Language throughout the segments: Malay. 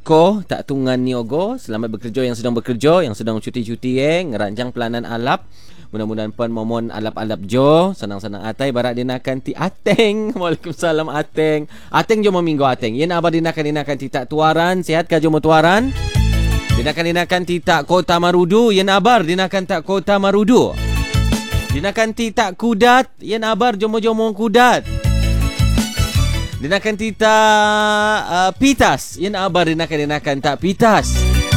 Eko tak tungan niogo. Selamat bekerja yang sedang bekerja, yang sedang cuti-cuti ngerancang pelanan alap. Mudah-mudahan pun momon alap-alap jo. Senang-senang atai barat dinakan ti Ateng. Waalaikumsalam Ateng. Ateng jo minggu Ateng. Yen abah dinakan ti tak tuaran. Sihat ka jo mo tuaran? Dinakan ti tak Kota Marudu. Yen abar dinakan tak Kota Marudu. Dinakan ti tak Kudat. Yen abar jomo-jomo Kudat. Dinakan ti tak Pitas. Yen abar dinakan tak Pitas.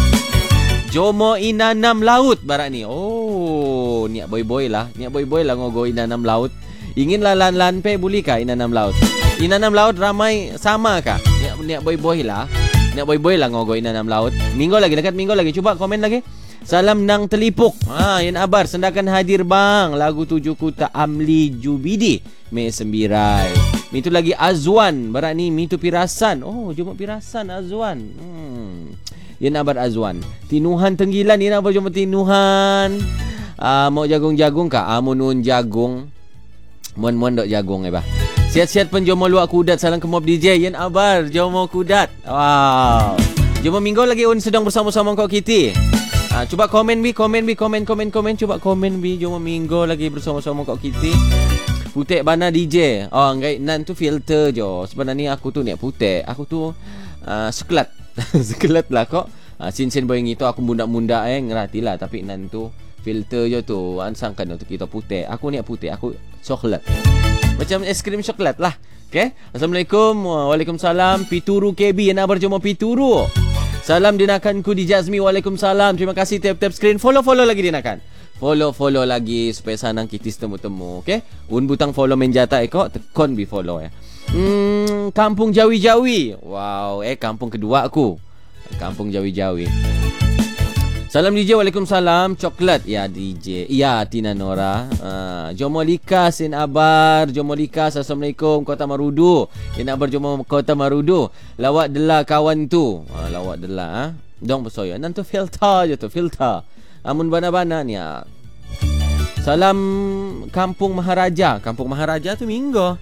Jomo inanam laut barak ni. Oh, niat boy-boy lah. Niat boy-boy lah ngogo inanam laut. Ingin lah lan-lan pe boleh kah inanam laut? Inanam laut ramai sama kah? Niat boy-boy lah. Niat boy-boy lah ngogo inanam laut. Minggu lagi, dekat minggu lagi. Cuba komen lagi. Salam nang telipuk. Yan abar sendakan hadir bang. Lagu tujuku tak Amli Jubidi. Me sembirai. Mitu lagi Azwan. Barak ni mitu pirasan. Oh, jumpa pirasan Azwan. Yan abar Azwan. Tinuhan tenggilan. Yan abar jumpa tinuhan. Mau jagung-jagung kah? Mun jagung. Mun dok jagung bah. Sihat-sihat pun jomo luak kudat. Salam ke mob DJ. Yan abar jomo kudat. Wow. Jomo minggu lagi sedang bersama-sama kau Kitty. Cuba komen komen. Cuba komen jomo minggu lagi bersama-sama kau Kitty. Putek bana DJ. Oh, enggak nan tu filter jo. Sebenarnya aku tu ni putek. Aku tu seklat. Seklat lah kok. Sin boy itu aku munda-munda ngeratilah tapi nan tu filter je tu. Ansangkan untuk kita putih. Aku ni putih. Aku coklat. Macam es krim coklat lah. Okay. Assalamualaikum. Waalaikumsalam. Pituru KB yang nak berjumpa Pituru. Salam dinakanku di Jazmi. Waalaikumsalam. Terima kasih tap-tap screen. Follow lagi dinakan. Follow lagi supaya sanang kita temu-temu. Okay. Un butang follow menjata kok. Tekon bi follow ya. Kampung Jawi-Jawi. Wow. Kampung kedua aku. Kampung Jawi-Jawi. Salam DJ. Waalaikumsalam. Coklat. Ya DJ. Ya Tina Nora. Jomo Lika Sin Abar. Jomo Lika. Assalamualaikum. Kota Marudu. Sin Abar Jomo Kota Marudu. Lawak dela kawan tu. Lawak dela. Dong bersoyo. Nanti filter je tu. Filter. Amun bana-bana ni. Salam Kampung Maharaja. Kampung Maharaja tu minggu.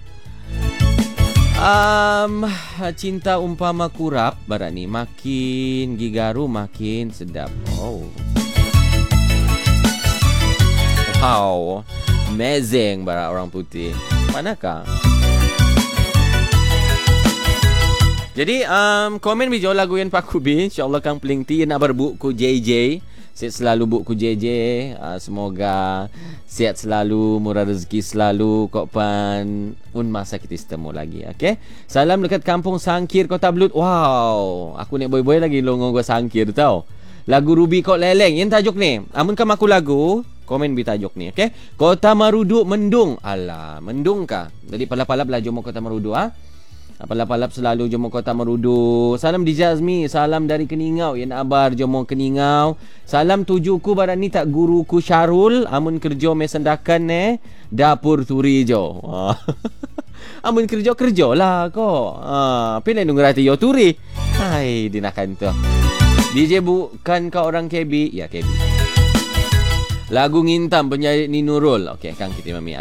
Cinta umpama kurap barat ni makin gigaru makin sedap. Oh. Wow. Amazing barat orang putih. Manakah? Jadi komen bijau lagu yang Pak Kubi. InsyaAllah kang peling ti nak berbuk ku JJ. Sihat selalu buku JJ. Semoga sihat selalu, murah rezeki selalu. Kok pan masa kita ketemu lagi. Okay. Salam dekat Kampung Sangkir Kota Blut. Wow. Aku nak boy-boy lagi longo gua Sangkir tau. Lagu Ruby kok leleng. Yang tajuk ni. Amun kam aku lagu. Komen bi tajuk ni. Okay. Kota Marudu mendung. Alah. Mendung kah? Jadi palap-palap lah jomo Kota Marudu Palap-palap selalu jomo Kota Marudu. Salam di Jazmi. Salam dari Keningau. Yang abar jomo Keningau. Salam tujuku barat ni tak guruku Syarul. Amun kerja mesendakan dapur turi jo. Amun kerja lah kok. Pilih nungerati yo turi. Hai dinakan tu. DJ bukan kau orang KB. Ya KB. Lagu Ngintam penyanyi ni Nurul. Okey kang kita mami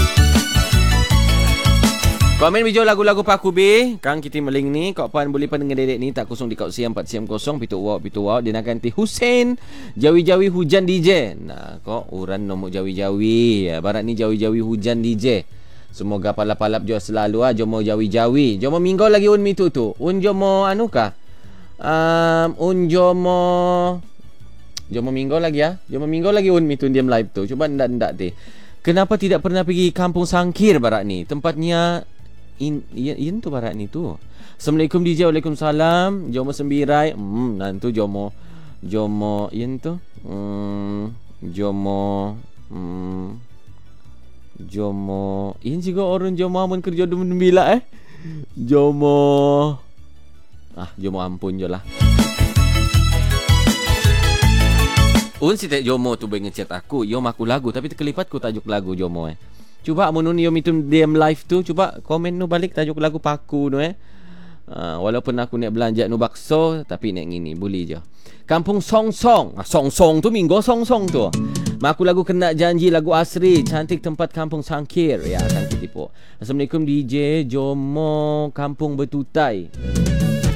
Komen video lagu-lagu Pak Kubi. Kang kita meling ni. Kau pan boleh pan dengan dedek ni. Tak kosong di kau siam 4 siam kosong. Pitu wow. Dia nak ganti Hussein. Jawi-jawi hujan DJ. Nah kok uran nomok jawi-jawi. Barat ni jawi-jawi hujan DJ. Semoga palap-palap jo selalu jomo jawi-jawi. Jomo minggu lagi un mitu tu. Un jomo anu kah? Jomo minggu lagi Jomo minggu lagi un mitu diam live tu. Cuba ndak ti. Kenapa tidak pernah pergi Kampung Sangkir barat ni? Tempatnya in tu barat ni tu. Assalamualaikum DJ. Waalaikumsalam. Jomo sembirai. Nantu jomo in tu. Jomo in juga orang jomo amun kerja bila Jomo ampun je lah. Si tak jomo tu boleh ngechat aku. Yom aku lagu tapi terkelipat ku tajuk lagu jomo Cuba amun yom itu DM live tu. Cuba komen nu balik tajuk lagu paku nu walaupun aku nak belanja nu bakso tapi nak ngini boleh je. Kampung Song-Song. Song-Song tu minggu Song-Song tu. Aku lagu Kena Janji lagu asri. Cantik tempat Kampung Sangkir. Ya akan kita tipu. Assalamualaikum DJ Jomo Kampung Betutai.